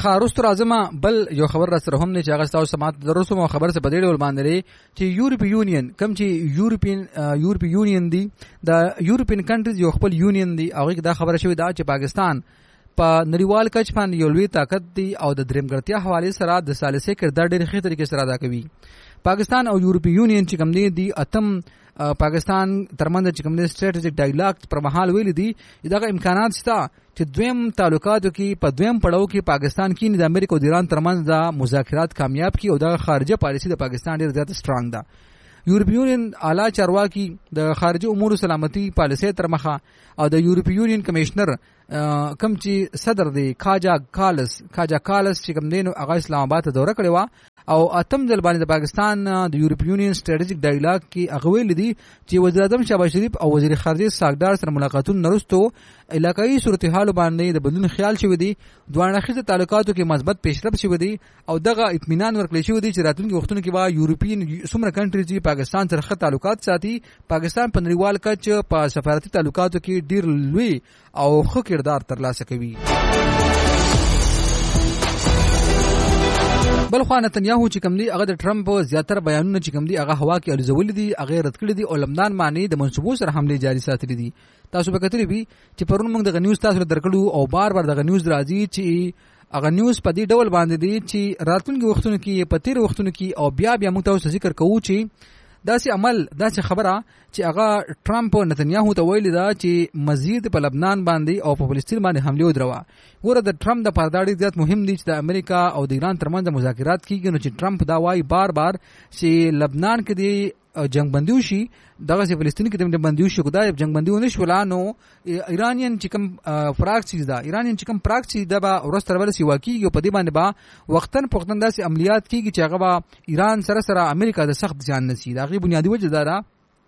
خاروست راځم بل یو خبر را سره هم نه چې هغه تاسو سمات درسو مو خبر څه په دې ډول باندې چې یورپی یونین کم چې یورپی یونین دی د یورپین کنټریز یو خپل یونین دی هغه دا خبره شوې ده چې پاکستان په نړیوال کچ باندې یو لوی طاقت دی او د درېمګړتیا حواله سره د ثالثه کردار ډېر ښه طریقې سره ادا کوي. پاکستان او یورپی یونین چې کوم دی اتم پاکستان ترمنځ چې کوم دی سټریټیجیک ډایلاګ پر مهال ویل دي دغه امکانات شته چې دویم تعلقاتو کې په دویم پړاو کې پاکستان کې د امریکا او د ایران ترمنځ د مذاکرات کامیاب کی او د خارجه پالیسی د پاکستان ډېر زیات سترونګ ده. یورپی یونین اعلی چارواکي د خارجه امور سلامتی پالیسي تر مخه او د یورپی یونین کمشنر کم چې صدر دی کاجا کالس چې کوم دینو هغه اسلام آباد ته دوره کړې و او اتم ځل باندې د پاکستان د یورپی یونین سټریټیجیک ډایلاګ کې هغه ویل دي چې وزیر اعظم شهباز شریف او وزیر خارجه ساګدار سره ملاقاتونه نرستو علاقائی صورتحال باندې د بدلون خیال شوی دی. دوه اړخیزه تعلقاتو کې مثبت پیشرفت شوی دی او دغه اطمینان ورکړل شوی دی چې راتلونکي وختونو کې به یورپین څومره کنټریز پاکستان سره ښه تعلقات ساتي. پاکستان په نړیوال کچ په سفارتي تعلقاتو کې ډیر لوی او ښه کردار ترلاسه کوي. بل خو نتنیاهو چې کوم دی هغه د ټرمپ زیاتره بیانونه چې کوم دی هغه هوا کې الزول دي هغه رد کړی دي او لمدان معنی د منسوبو سره حمله جاری ساتلې دي. تاسو به کتلی وي چې پرون موږ د نیوز تاسو درکړو او بار د نیوز راځي چې هغه نیوز په دې ډول باندې دي چې راتلونکي وختونو کې په تیر وختونو کې او بیا موږ تاسو ذکر کوو چې داسې خبره چې هغه ټرمپ نتنیاهو ته ویلي ده چې مزید په لبنان باندې او په فلسطین باندې حمله ودروه. ګوره د ټرمپ د پرداړي زیات مهم دي چې د امریکا او د ایران ترمنځ مذاکرات کیږي نو چې ټرمپ دا وایي بار چې لبنان کې دی جنگ بندي وشي دغه چې فلسطین کې د جنگ بندي وشي خدای جنگ بندي ونه شولانو ایرانین چې کوم پراکسي دا به ورستر ورسي واقعي په دې باندې با وختن داسې عملیات کیږي چې هغه ایران سره امریکا د سخت ځان نسی دا غي بنیادی وجه دارا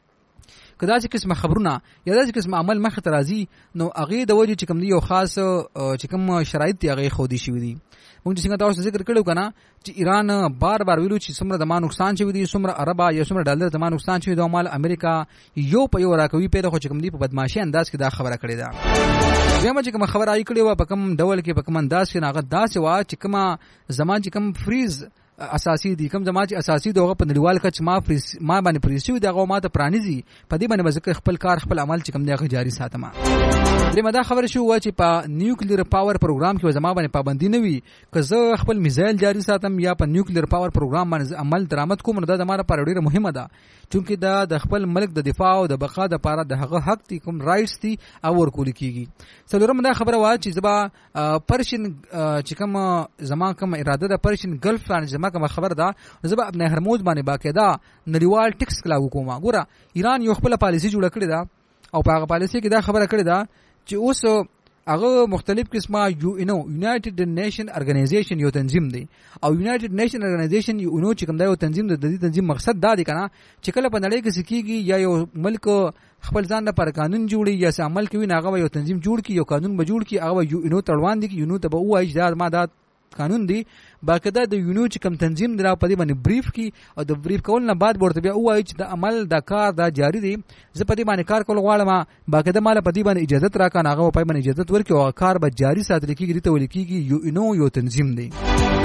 کدا چې قسمه خبرونه یا داسې قسمه عمل مخ ته راځي نو هغه د وجه چې کوم دی یو خاص چې کوم شرایط دی هغه خو دي شوی دي. موږ څنګه تاسو ذکر کړو کنه چې ایران بار ویلو چې څومره د ما نقصان شوی دی څومره عربا یا څومره ډالر د ما نقصان شوی دی مال امریکا یو په یو راکوي پیدا خو چې کوم دی په بدمعشي انداز کې دا خبره کړې ده. بیا چې کوم خبره آی کړې و په کوم ډول کې په کوم انداز کې هغه داسې وا چې کوم زمان چې کوم فریز اساسي دي کوم زما چې اساسي دغه په نړیوال کچ ما باندې پریسیو دغه ما ته پرانیزي په دې باندې ذکر خپل کار خپل عمل چې کوم دغه جاری ساتم. درې مده خبر شو و چې په نیوکلیر پاور پروګرام کې زما باندې پابندي نه وي که زه خپل میزایل جاری ساتم یا په نیوکلیر پاور پروګرام باندې عمل درآمد کوم نو دا د ماره پر ډیره مهمه ده چونکه دا د خپل ملک د دفاع او د بقا د لپاره د هغه حق دي کوم رائټس دي او ورکول کیږي. څلورم دا خبره وا چې زما پرشن چې کوم زما کوم اراده د پرشن ګلف باندې زما کوم خبر ده زما ابن هرموز باندې باقاعده نړیوال ټیکس لاګو کوم. ګوره ایران یو خپل پالیسی جوړ کړی ده او په هغه پالیسی کې دا خبره کړې ده چې اوس هغه مختلف قسمه یونایټډ نیشن ارګنایزیشن یو تنظیم دی او یونایټډ نیشن ارګنایزیشن یو چې کوم دا یو تنظیم دی د دې تنظیم مقصد دا دی کنه چې کله په نړۍ کې سکیږي یا یو ملک خپل ځان لپاره قانون جوړي یا عمل کوي هغه یو تنظیم جوړ کی یو قانون به جوړ کی هغه یو تړوان دي یو ته به وایي چې ما دا قانون دی باقاعده د یونیو چې کوم تنظیم درا په دې باندې بریف کی او د بریف کول نه بعد ورته بیا وایي چې د عمل د کار دا جاری دی زه په دې باندې کار کول غواړم باقاعده مال په دې باندې اجازه راکړه هغه په باندې اجازه ورکړي او کار به جاری ساتل کیږي ته ول کیږي یو تنظیم دی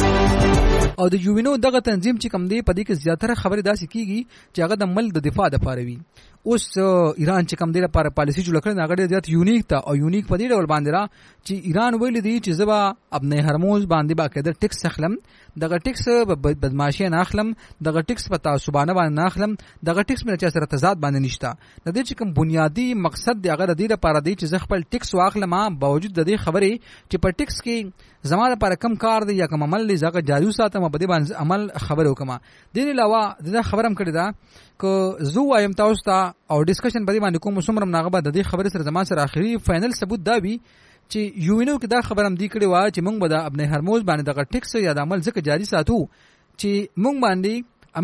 او د یوینو دغه تنظیم چې کوم دی په دې کې زیاتره خبره داسې کیږي چې هغه د ملک د دفاع لپاره وي. اوس ایران چې کوم دی لپاره پالیسی جوړ کړي هغه ډېر زیات یونیک تا او یونیک په دې ډول باندې را چې ایران ویل دی چې زبا ابن هرموز باندې باقاعده ټیکس اخلم دغه ټیکس بدمعشي نه اخلم دغه ټیکس په تعصبانه باندې نه اخلم دغه ټیکس مې چې سره تضاد باندې نشته د دې چې کوم بنیادی مقصد دی هغه د دې لپاره دی چې زه خپل ټیکس واخلم باوجود د دې خبرې چې په ټیکس کې زموږ لپاره کم کار دی یا کوم عمل دی زګه جاری ساتم په دې باندې عمل خبره وکم. د دې علاوه دا خبرم کړی دا که زه وایم تاسو ته او ډیسکشن په دې باندې کوم څومره ناغه د دې خبرې سره زموږ سره اخري فائنل ثبوت دا وی چې یوینو کې دا خبرم دی کړی و چې موږ به د ابن هرموز باندې دغه ټیکس یا د عمل ځکه جاری ساتو چې موږ باندې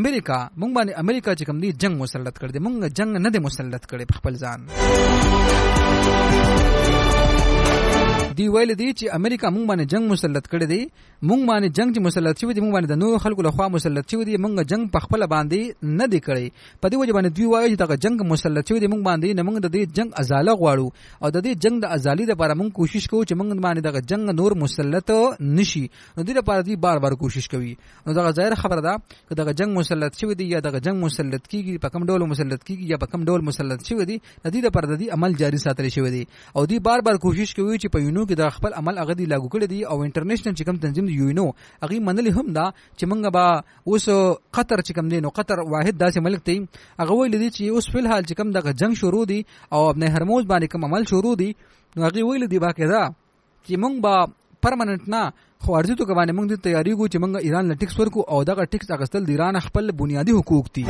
امریکا چې کوم دی جنگ مسلط کړ دې موږ جنگ نه دی مسلط کړی په خپل ځان. دی ویل دی چې امریکا مونږ باندې جنگ مسلط کړی دی مونږ باندې جنگ چې مسلط شوی دی مونږ باندې د نور خلکو له خوا مسلط شوی دی مونږ جنگ په خپل باندې نه دی کړی په دې وجه باندې دوی وایي چې دا جنگ مسلط شوی دی مونږ باندې نه مونږ د دې جنگ ازاله غواړو او د دې جنگ د ازالي لپاره مونږ کوشش کوو چې مونږ باندې دا جنگ نور مسلط نشي نو دې لپاره دوی بار بار کوشش کوي نو دا ظاهر خبره ده چې دا جنگ مسلط شوی دی یا دا جنگ مسلط کیږي په کوم ډول مسلط کیږي یا په کوم ډول مسلط شوی دی د دې لپاره د دې عمل جاری ساتل شوی دی او دوی بار بار کوشش کوي چې په یونو کې د خپل عمل هغه دی لاګو کړی دی او انټرنیشنل چې کوم تنظیم دی یونو هغه منلي هم دا چې موږ به اوس قطر چې کوم دی نو قطر واحد داسې ملک دی هغه ویل دي چې اوس په حال چې کوم دغه جنگ شروع دی او ابن هرموز باندې کوم عمل شروع دی نو هغه ویل دي باقاعده چې موږ به پرمننت نه خو ارزو ته باندې موږ د تیاری کو چې موږ ایران له ټیکس ورکو او دغه ټیکس اغستل د ایران خپل بنیادی حقوق دي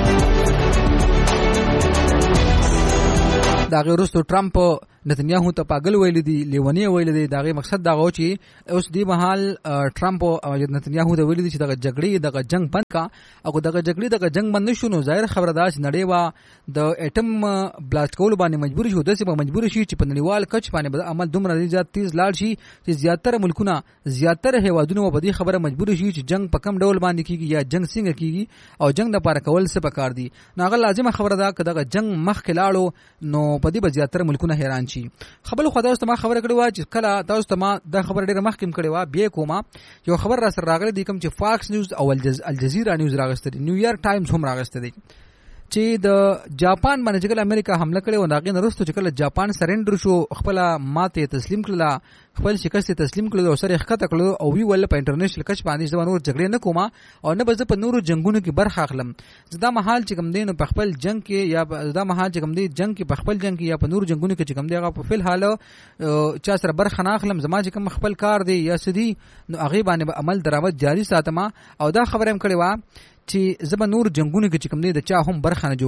دا غیرستو ټرمپ نتنیاهو ته پاگل ویل دي لیونی ویل دي دا غي مقصد دا غو چې اوس دی مهال ټرمپ او نتنیاهو ته ویل دي چې دغه جګړې دغه جنگ بند کا او دغه جګړې دغه جنگ بند نشو نو ظاهر خبره ده چې نړۍ وا د اټم بلاست کول باندې مجبور شو داسې به مجبور شي چې په نړیوال کچ باندې به عمل دومره زیات تیز لاړ شي چې زیاتره ملکونه زیاتره هیوادونه په دې خبره مجبور شي چې جنگ په کم ډول باندې کیږي یا جنگ څنګه کیږي او جنگ د لپاره کول څه پکار دي ناغه لازمه خبره ده چې دغه جنگ مخ کلاړو نو په دې به زیاتره ملکونه حیران شي خبر خو تاسو ته ما خبره کړې و چې کله تاسو ته ما دا خبر ډېر مخکې کړې و بیا کومه یو خبر را سره راغلی دی کوم چې فاکس نیوز او الجزیره نیوز راغسته دي نیویارک ټایمز هم راغسته دي چې د جاپان باندې چې کله امریکا حمله کړې و داغه نرسته چې کله جاپان سرندر شو خپل ماته تسلیم کړل خپل شکست تسلیم کړل او سره ښکته کړل او وی ول په انټرنیشنل کچ باندې ځوان نور جګړې نه کومه او نه بز په نورو جنگونو کې برخه اخلم زدا محل چې کوم دین په خپل جنگ کې یا زدا محل چې کوم دی جنگ کې په خپل جنگ کې یا په نورو جنگونو کې چې کوم دی هغه په فل حال چا سره برخه نه اخلم زما چې کوم خپل کار دی یا سدي نو هغه باندې عمل دراوت جاری ساتم او دا خبره هم کړې و چې زما نور جنگونو کې چې کوم دی د چا هم برخه نه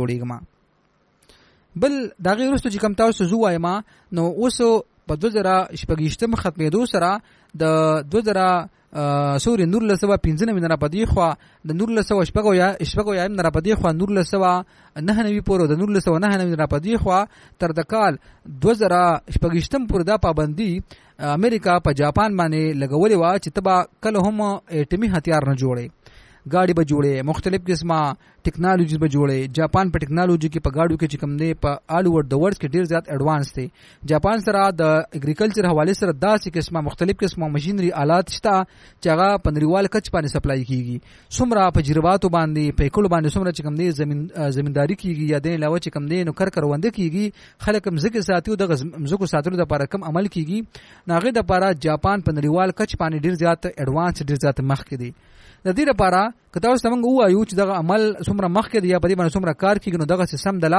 جوړیږم بل دا غیر ورستو چې کوم تاسو زوای ما نو اوس په 2018 ختمېدو سره د 2000 سوري نور لسوا 15 نه پدې خو د نور لسوا شپږو یا نه پدې خو نور لسوا 99 پورو د نور لسوا 99 نه پدې خو تر د کال 2018 پورې دا پابندي امریکا په جاپان باندې لګولې و چې تبا کله هم اټمی هتیار نه جوړي गाड़ी به جوړي مختلف قسمه ټیکنالوژي به جوړي جاپان په ټیکنالوژي کې په گاډیو کې چې کوم دی په آل اوور د ورلد کې ډیر زیات ایڈوانس دي جاپان سره د اګریکلچر حواله سره داسې قسمه مختلف قسمه ماشينري آلات شته چې هغه په نړیوال کچ باندې سپلای کیږي څومره په جرباتو باندې په کول باندې څومره چې کوم دی زمینداری کیږي یا د علاوه چې کوم دی نو کروند کیږي خلک مزګه ساتيو د مزګو ساتلو لپاره کم عمل کیږي ناغه د لپاره جاپان په نړیوال کچ باندې ډیر زیات ایڈوانس ډیر زیات مخ کې دي د دې لپاره کته اوس موږ وایو چې دغه عمل څومره مخکې دی یا په دې باندې څومره کار کیږي نو دغه سیستم د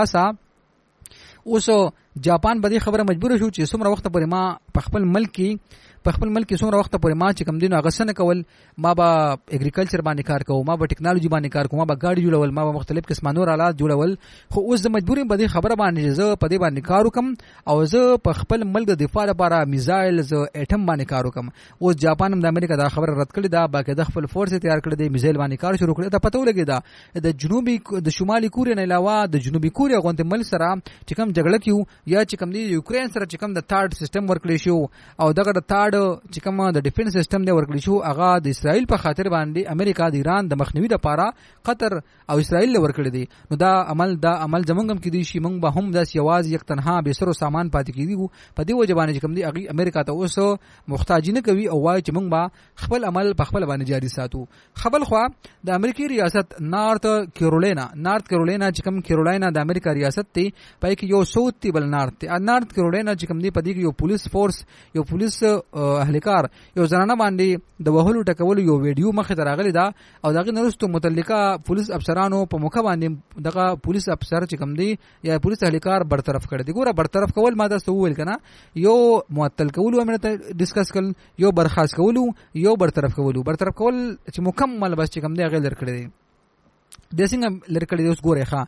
لاسه اوس جاپان به خبره مجبور شو چې څومره وخت پورې ما په خپل ملک څومره وخت پورې ما چې کم دینو هغه سن کول ما به اګریکلچر باندې کار کوم ما به ټیکنالوژي باندې کار کوم ما به گاډي جوړول ما به مختلف قسمه نور آلات جوړول خو اوس د مجبوري به خبره باندې زه په دې باندې کار وکم او زه په خپل ملک د دفاع لپاره میزایل ز اټم باندې کار وکم اوس جاپان هم د امریکا دا خبره رد کړې ده باقي د خپل فورس تیار کړې ده میزایل باندې کار شروع کړی دا پته ولګی دا د شمالي کوریا نه علاوه د جنوبي کوریا غونډه مل سره چې کوم جګړه کیو یا چې کوم دی یوکرين سره چې کوم د تھرد سیستم ورکړی شو او دغه د تھرد چې کوم د ډیفنس سیستم دی ورکړی شو هغه د اسرائیل په خاطر باندې امریکا د ایران د مخنیوي لپاره قطر او اسرائیل ورکړی دی نو دا عمل زمونږ هم کې دي شي موږ به هم داس یواز یک تنها به سر او سامان پاتې کیږي په دې وجه باندې چې کوم دی امریکا ته اوس محتاج نه کوي او وایي چې موږ به خپل عمل په خپل باندې جاری ساتو خپل خو د امریکای ریاست نارت کیرولینا چې کوم کیرولینا د امریکا ریاست دی پای کې یو سوت دی بل نارت کیرولینا چې کوم دی په دې کې یو پولیس فورس یو پولیس اهلکار یو زنانه باندې د وهلو ټکولو یو ویډیو مخه تراغلی دا او دغه نرستو متعلقه پولیس افسرانو په موقع باندې دغه پولیس افسر چې کوم دی یا پولیس اهلکار برطرف کړی دی ګوره برطرف کول ما دا سوول کنه یو معطل کول امنه ډیسکس کول یو برخاست کول یو برطرف کول چې مکمل بس چې کوم دی غیر کړی دی د څنګه لرکړی دی اوس ګوره ښا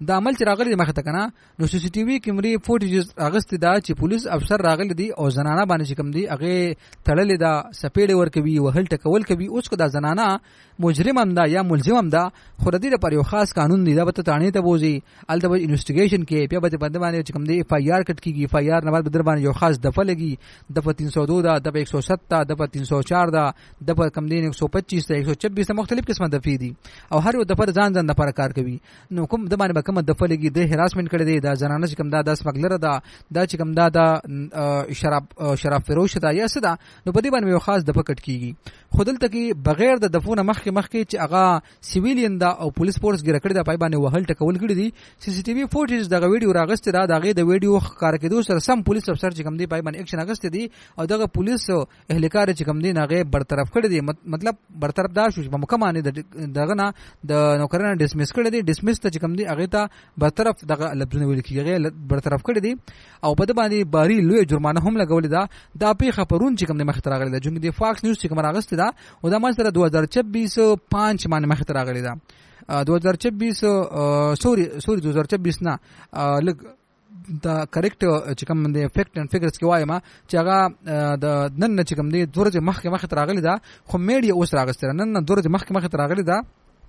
دا عمل چې راغلی مخه تکنه نو سی سی ټي وي کیمرې فوټیج اغست دا چې پولیس افسر راغلی دی او زنانه باندې کوم دی هغه تړلې دا سپېړې ور کوي وهل ټکول کوي. اوس کو دا زنانه مجرم هم دا یا ملزم هم دا خو د دې لپاره یو خاص قانون دی دا به تانه ته بوزي الته به انویسټیګیشن کې بیا به باندې کوم دی اف آی آر کټ کیږي. اف آی آر نه بعد در باندې یو خاص دفعه لګي دفعه 302 دا دفعه 107 دفعه 304 دا دفعه کم دی 125 ته 126 ته مختلف قسمه دفعې دي او هر یو دفعه ځان لپاره کار کوي. نو کوم د باندې کوم دفعه لګي د هراسمنت کړي دی دا زنانه چې کوم دا سمګلر دا چې کوم دا شراب فروش دا یا صدا نو په دې باندې یو خاص دفعه کټ کیږي. خودلته کې بغیر د دفونه مخکې چې هغه سیویلین دا او پولیس فورس ګر کړی دا پای باندې وهل ټکول کړی دي. سی سی ټي وي فوټیج دا ویډیو راغسته دا دغه د ویډیو ښکار کېدو سره سم پولیس افسر چې کوم دی پای باندې اکشن اغسته دي او دغه پولیس اهلکار چې کوم دی هغه برطرف کړی دي. مطلب برطرف دا شو چې په مکمانه دغه نه د نوکرانه ډیسمس کړی دي. ډیسمس ته چې کوم دی هغه ته برطرف دغه لفظونه ویل کیږي برطرف کړی دي او په دې باندې باری لوی جرمانه هم لګولې دا پیښه پرون چې کوم دی مخ ته راغلی دا چې د فاکس نیوز چې کوم راغسته دا او دا ماستر 2026 5 باندې مخ ته راغلی دا 2026 2026 نه لګ دا کریکټ چې کوم دی فیکټ اند فیګرز کې وایم چې هغه د نن چې کوم دی درجه مخ ته راغلی دا خو میډیا اوس راغسته نن درجه مخ ته راغلی دا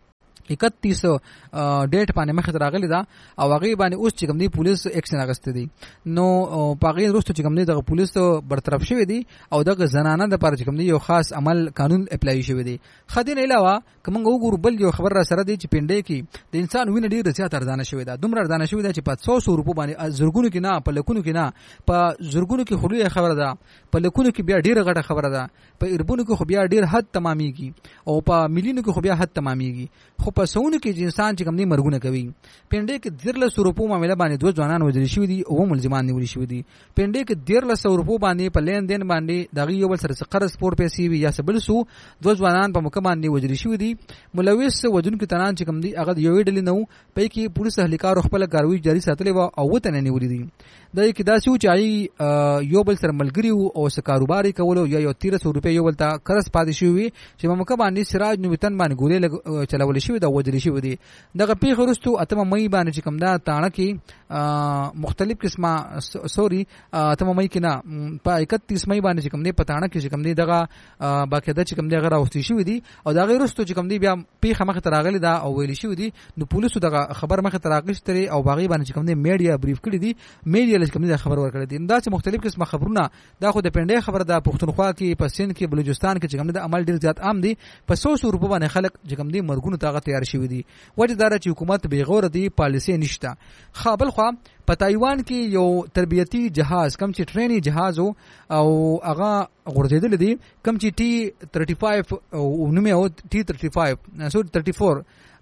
31 ډیټ باندې مخ ته راغلی دا او هغه باندې اوس چې کوم دی پولیس اکشن اغسته دي. نو پاغې وروسته چې کوم دی د پولیس برطرف شوی دي او دغه زنانه د پر چې کوم دی یو خاص عمل قانون اپلای شوی دی. خدین علاوه کوم وګورو بل یو خبر را سره دی چې پنده کې د انسان وینه ډیر زیات ارزانه شوی دا دومره ارزانه شوی دا چې په 100 روپو باندې زرګونو کې نه په لکونو کې نه په زرګونو کې خلوی خبره ده په لکونو کې بیا ډیره غټه خبره ده په اربونو کې خو بیا ډیر حد تمامېږي او په مليونو کې خو بیا حد تمامېږي خو په سونو کې انسان چې کوم دی مرګونه کوي. پنده کې 1300 روپو معاملې باندې دوه ځوانان وژل شوی دي او ملزمان نیول شوی دي. پنده کې 1300 روپو باندې په لین دین باندې دغه یو بل سره قرض سپور پیسې وي یا سبل سو دوه ځوانان په مکه باندې وژل شوی دي. ملوث وجون کې تنان چې کوم دی هغه یو ډلې نو په کې پولیس اهلکار خپل کاروي جاری ساتلې و او وته نه نیولې دي. دا کې دا سو چې یو بل سره ملګری او کاروبار کولو یا 1300 روپے یو بل ته قرض پاتې شوی چې په مکه باندې سراج نو وطن باندې ګولې چلول شوی دا وژل شوی دي. دغه پیښه وروسته اتمه مې باندې چې کوم دا تاڼه کې مختلف قسمه سوري اتمه مې کې نه په 31 مې باندې چې کوم دی په تاڼه کې چې کوم دی دغه باقاعده چې کوم دی غره اوستي شوی دي او دا غیر وروسته چې کوم دی بیا پیښه مخ ته راغلی دا او ویل شوی دي. نو پولیسو دغه خبر مخ ته راغشتري او باغی باندې چې کوم دی میډیا بریف کړی دي میډیا لږ کوم دی خبر ورکړی دي. دا چې مختلف قسمه خبرونه دا خو د پنده خبر ده پښتونخوا کې په سند کې بلوچستان کې چې کوم دی عمل ډیر زیات عام دي په 100 روپو باندې خلک چې کوم دی مرګونو ته تیار شوی دي. وجه دار چې حکومت بیغور دی پالیسی نشته. خابل خو په تایوان کې یو تربیتی جهاز کم چې ټرینی جهاز او هغه غورځیدل دي کم چې T-35 او نومه او T-35 سو 34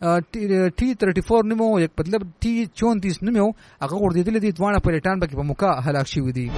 T-34 نومو یک مطلب T-34 نومو هغه غورځیدل دي دوانه پلیټان به په موقع هلاک شوی دي.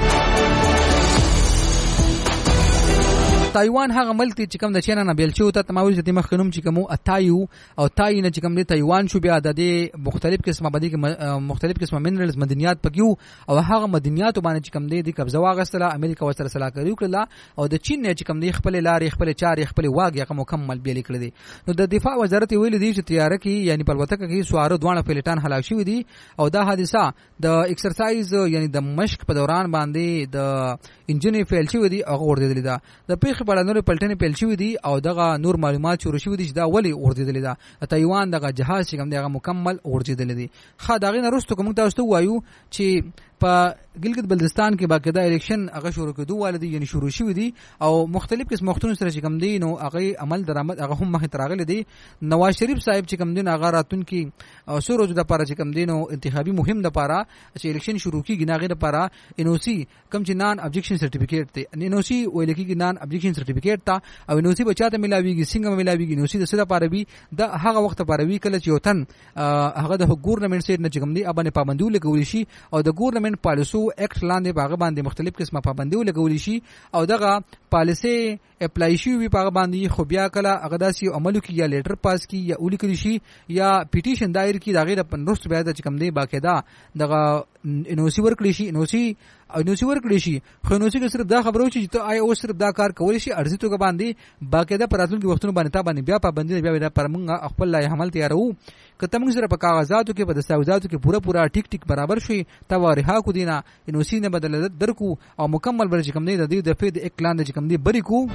تایوان هغه ملک چې کوم د چینا نه بیل شو ته تمایل د مخکنوم چې کوم اتایو او تای نه چې کوم د تایوان شو بیا د مختلف قسمه بدی کې مختلف قسمه منرالز مدنیات پکيو او هغه مدنیات باندې چې کوم د قبضه واغستله امریکا ورسره سلا کړو او د چین نه چې کوم د خپل لارې خپل چارې خپل واګ یې مکمل بیل کړی دي. نو د دفاع وزارت ویل دي چې تیار کې یعنی په الوتکه کې سوارو دوه پلیټان هلاک شوی دي او دا حادثه د ایکسرسایز یعنی د مشق په دوران باندې د انجن فیل شوی دي او ورته دي. د پیښه په نور پلټنې پیل شوې دي او دغه نور معلومات شروع شوې دي چې دا ولې ورځېدلې ده. تایوان دغه جهاز چې کوم دی هغه مکمل ورځېدلې دي. خا دغه نه وروسته کوم تاسو وایو چې په ګلګت بلتستان کې باقاعده الیکشن هغه شروع کېدو والدي یعنی شروع شوې دي او مختلف قسم مختون سره چې کوم دي نو هغه عمل درآمد هغه هم مخ ته راغلي دي. نواز شریف صاحب چې کوم دي هغه راتون کې سو روز د پاره چې کوم دي نو انتخابي مهم د پاره چې الیکشن شروع کیږي ناغه د پاره انوسی کوم چې نان ابجیکشن سرټیفیکیټ ته انوسی ویل کېږي نان ابجیکشن سرټیفیکیټ تا او انوسی بچاته ملاويږي څنګه ملاويږي انوسی د سره پاره وی د هغه وخت پاره وی کله چې یو تن هغه د ګورنمنت سیټ نه چې کوم دي ابانه پابندي لګول شي او د ګورنمنت پالیسو اکټ لاندې باغ باندې مختلف قسمه پابندي لګول شي او دغه پالیسي اپلای شي وی باغ باندې خو بیا کله هغه داسي عملو کې یا لیټر پاس کی یا ولیکل شي یا پیټیشن دایر کی دغه د 15 بیا د کوم دی باقاعده دغه انوسی ورکړي شي انوسی ورکړي شي خو انوسی کې صرف دا خبرو چې ته آی او صرف دا کار کولی شي ارزي توګه باندې باقاعده پراتونکو وختونو باندې تا باندې بیا پابندي بیا پر موږ خپل لای عمل تیارو کته موږ سره په کاغذاتو کې په دستاویزاتو کې پورا ټیک ټیک برابر شي تا وارها کو دینا انوسی نه بدل درکو او مکمل بل چې کوم دی د دې د فید اکلان د چې کوم دی بری کو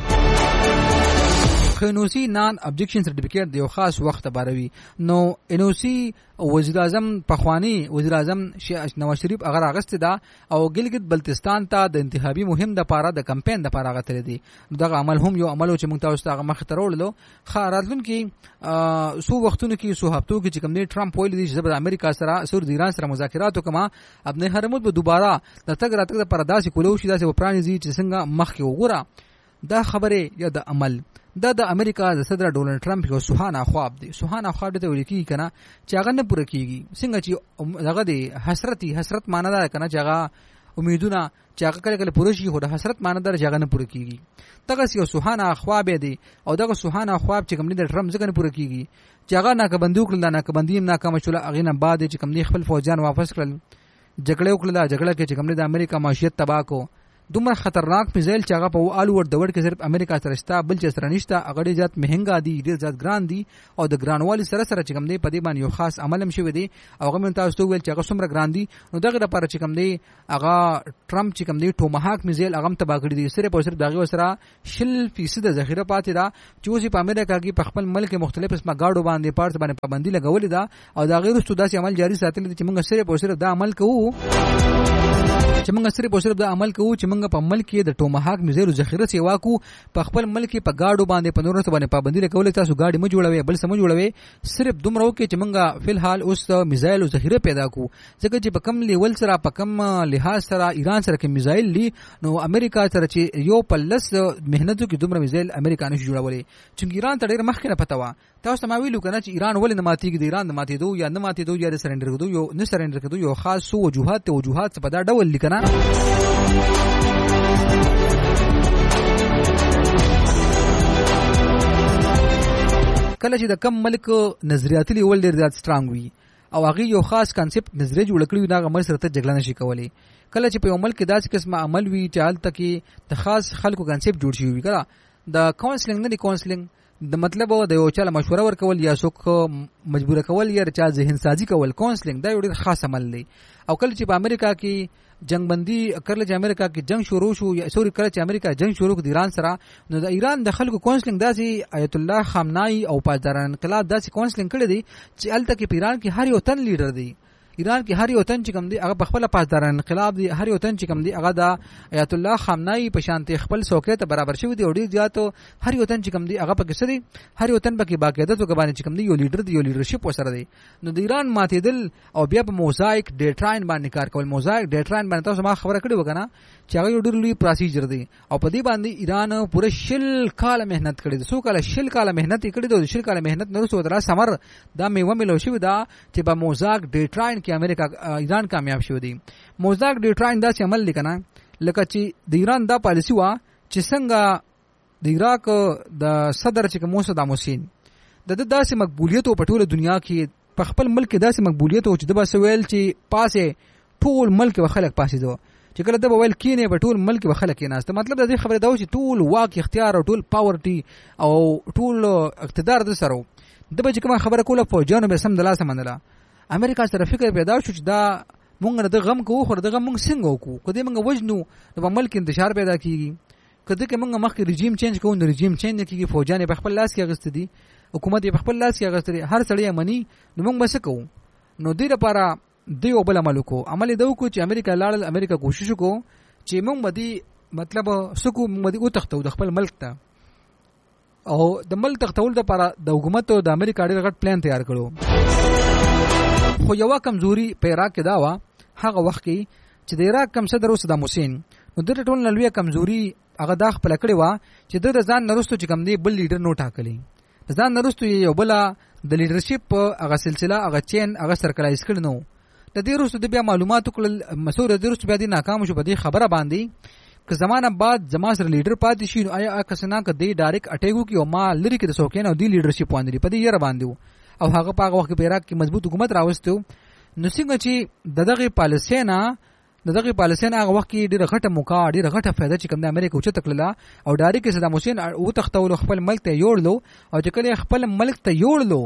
انوسی نان ابجیکشن سرټیفیکیټ د یو خاص وخت باروي نو انوسی وزیر اعظم پخوانی وزیر اعظم نواز شریف اگر اگست دا او ګلګت بلتستان ته د انتخابي مهم د پاره د کمپاین د پاره غتل دي دغه عمل هم یو عمل چې موږ تاسو ته مخ ترولو خاراتون کې سو وختونو کې سو هفتو کې چې کوم دی ټرمپ ویل دي چې د امریکا سره سور د ایران سره مذاکرات وکما ابن حرمت به دوباره د تګ راتګ د پرداسي کولو شي داسې وپرانی دي چې څنګه مخ کې وګوره دا خبره یا د عمل د امریکا د صدر ډونلډ ټرمپ یو سوهانا خواب دی سوهانا خواب ته ولیکي کنه چې هغه نه پوره کیږي څنګه چې هغه دی حسرت معنی دا کنه چې هغه امیدونه چې هغه کله کله پوره شي خو د حسرت معنی دا چې هغه نه پوره کیږي دغه یو سوهانا خواب دی او دغه سوهانا خواب چې کوم د ټرمپ څنګه نه پوره کیږي چې هغه ناکبندي وکړل ناکبندي ناکام شول هغه نه بعد چې کوم خپل فوجان واپس کړل جګړه وکړه جګړه کې چې کوم د امریکا معیشت تباہ کو دومره خطرناک میزایل چې هغه په آل ور د وړ کې صرف امریکا سره شته بل چې سره نشته هغه ډېر زیات مهنګا دي ډېر زیات ګران دي او د ګرانوالي سره چې کوم دی په دې باندې یو خاص عمل هم شوی دی او هغه من تاسو ته ویل چې هغه څومره ګران دي نو دغه لپاره چې کوم دی هغه ټرمپ چې کوم دی ټومهاک میزایل هغه تبا کړی دي صرف او صرف دغه سره 0% ذخیره پاتې ده چې اوس په امریکا کې په خپل ملک مختلف اسمه گاډو باندې پارت باندې پابندي لګولې ده او دا غیر ستوداسي عمل جاری ساتل دي چې موږ صرف او صرف دا عمل کوو چې موږ صرف او صرف دا عمل کوو چې موږ په ملک کې د ټومهاک میزایل ذخیره سیوا کو په خپل ملک په گاډو باندې په نورو باندې پابندي لګولې تاسو گاډي مو جوړوي بل سم جوړوي صرف دومره وکي چې موږ فل حال اوس میزایل ذخیره پیدا کو ځکه چې په کم لیول سره په کم لحاظ سره ایران سره کې میزایل لی نو امریکا سره چې یو پلس مهنتو کې دومره میزایل امریکا نشي جوړولې چې ایران ته ډېر مخکې نه پته و تاسو ما ویلو کنه چې ایران ولې نه ماتيږي د ایران نه ماتېدو یا نه ماتېدو یا سرندر کېدو یو نه سرندر کېدو یو خاص وجوهات په دا ډول لیکنه کله چې د کم ملک نظریاتي لیول ډېر زیات سترانګ وي او هغه یو خاص کانسپټ نظریه جوړ کړی دا غمر سره ته جګړه نشي کولای کله چې په یو ملک داسې قسمه عمل وي چې حالت کې د خاص خلکو کانسپټ جوړ شي وي کړه د کاونسلینګ نه دی کاونسلینګ د مطلب د یو چا مشوره ورکول یا څوک مجبور کول یا چا ذهن سازی کول کاونسلینګ دا یو ډېر خاص عمل دی او کله چې په امریکا کې جنگ بندي کړل چې امریکا کې جنگ شروع شو یا سوري کړل چې امریکا جنگ شروع کړ د ایران سره نو د ایران د خلکو کاونسلینګ داسي آیت الله خامنای او پاسداران انقلاب داسي کاونسلینګ کړی دی چې الته کې ایران کې هر یو تن لیډر دی ایران کې هر یو تن چې کوم دی هغه په خپل پاسداران انقلاب دی هر یو تن چې کوم دی هغه د آیت الله خامنای په شانتي خپل څوکۍ ته برابر شوی دی او ډیر زیات هر یو تن چې کوم دی هغه په کې سړي هر یو تن په کې باقاعده تو باندې چې کوم دی یو لیډر دی یو لیډرشپ وسره دی نو د ایران ماتېدل او بیا په موزایک ډیټراین باندې کار کول موزایک ډیټراین باندې تاسو ما خبره کړې وکنه چې هغه یو ډیر لوی پروسیجر دی او په دې باندې ایران پوره 100 کال مهنت کړې ده 100 کال 100 کال مهنت کړې ده 100 کال مهنت نه رسو درا سمر دا میوه ملو شوی دا چې په موزایک ډیټراین کې امریکا ایران کامیاب شو دی موزایک ډیټراین دا چې عمل لیکنه لکه چې د ایران دا پالیسی وا چې څنګه د عراق د صدر چې کوم صدام حسین د داسې مقبولیت په ټوله دنیا کې په خپل ملک داسې مقبولیت او چې د بسویل چې پاسه ټول ملک وخلک پاسې دو چې کله د ویل کینه په ټول ملک وخلک نه است مطلب د دې خبره دا و چې ټول واک اختیار او ټول پاورټي او ټول اقتدار د سره د به کوم خبره کوله فوجانو به سم د لاسه منله امریکا سره فکر پیدا شو چې دا مونږ د غم کوو خو د غم مونږ څنګه وکړو کله مونږ وجنو د ملک انتشار پیدا کیږي کله چې مونږ مخکې رژیم چینج کوو نو رژیم چینج کیږي فوجان په خپل لاس کې اغست دي حکومت په خپل لاس کې اغست دي هر سړی منی نو مونږ بس کوو نو دې لپاره دی او بل عمل کو عمل دا کو چې امریکا لاړل امریکا کوشش کو چې مونږ بدی مطلب سکو مونږ او تختو د خپل ملک ته او د ملک تختول د لپاره د حکومت او د امریکا ډېر غټ پلان تیار کړو خو یو کمزوري په عراق کې دا و هغه وخت کې چې د عراق کم صدر صدام حسین نو د ټول نلوي کمزوري هغه د خپل کړي و چې د ځان نرستو چې کم دی بل لیډر نو ټاکلی ځان نرستو یو بل د لیډرشپ هغه سلسله هغه چین هغه سرکلایز کړي نو د دې وروسته د بیا معلوماتو کول مسور د وروسته بیا د ناکام شو په دې خبره باندې که زمانه بعد زما سره لیډر پاتې شي نو آیا کسنا ک دی ډایرک اٹیکو کی او ما لری کې د سوکین او دی لیډرشپ باندې په دې یره باندې او هغه په هغه وخت په عراق کې مضبوط حکومت راوستو نو څنګه چې دغه پالیسي هغه وخت کې ډیره غټه موقع ډیره غټه فائدہ چې کوم د امریکا او چتکله او ډایرکټ صدام حسین او تختول خپل ملک ته یوړلو او چې کله خپل ملک ته یوړلو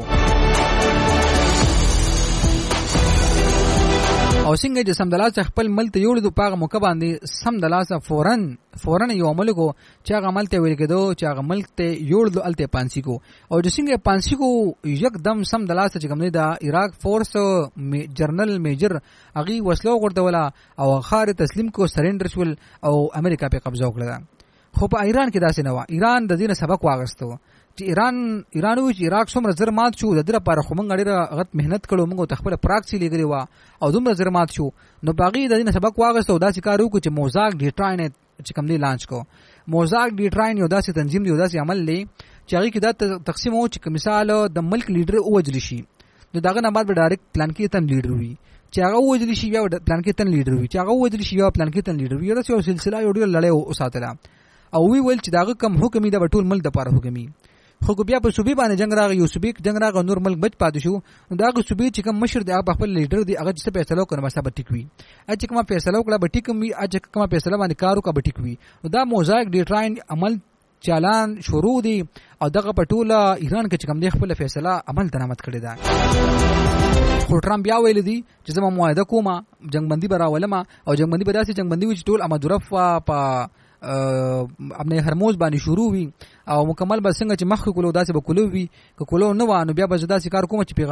او څنګه چې سمدلاسه خپل ملک ته یوړلو پاغه موقع باندې سمدلاسه فورن یو عمل کو چې هغه عمل ته ویل کېدو چې هغه ملک ته یوړلو الته پانسی کو او د څنګه پانسی کو یکدم سمدلاسه چې کوم نه دا عراق فورس جنرال میجر اغي وسلو ورته او خار تسلیم کو سرندر شول او امریکا په قبضه وکړه خو په ایران کې داسې نه و ایران د دې سبق واغستو چې ایران و چې عراق څومره زر مات شو د دې لپاره خو موږ ډېر غټ مهنت کړو موږ تخپل پراکسي لګري و او دومره زر مات شو نو باغی د دې سبق واغستو داسې کار وکړو چې موزاک ډیټراین چې کوم دی لانچ کو موزاک ډیټراین یو داسې تنظیم دی یو داسې عمل دی چې هغه کې دا تقسیم او چې مثال د ملک لیډر اوجلی شي نو داغه نه بعد به ډایرکټ پلان کې تن لیډر وي چې هغه وجلی شي یا پلان کې تن لیډر وي چې هغه وجلی شي یا پلان کې تن لیډر وي دا یو سلسله یو ډېر لړۍ وساتله او وی ول چې داغه کم حکمي د ټول ملک د لپاره حکمي خو بیا په صوبې باندې جنگ راغی یو صوبې جنگ راغی نور ملک بچ پاتې شو داغه صوبې چې کوم مشر دی هغه خپل لیډر دی هغه چې فیصله وکړي مسله به ټیک وي چې کومه فیصله وکړه به ټیک وي چې کومه فیصله باندې کار وکړه به ټیک وي دا موزایک ډیټراین عمل چالان شروع دی او دغه په ټوله ایران کې چې کوم دی خپل فیصله عمل درآمد کړی دا خو ټرمپ بیا ویل دی چې زما معاهده کومه جنگبندي براولمه او جنگبندي به داسې جنگبندي وي چې ټول امدورف په ابن هرموز باندې شروع وي او مکمل به څنګه چې مخ کولو داسې به کولو وي که کولو نه وانه بیا به داسې کار کوم چې